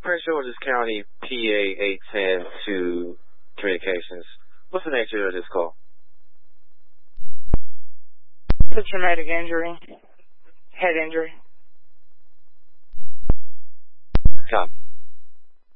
Prince George's County, PA 810 to Communications. What's the nature of this call? It's a traumatic injury. Head injury. Copy.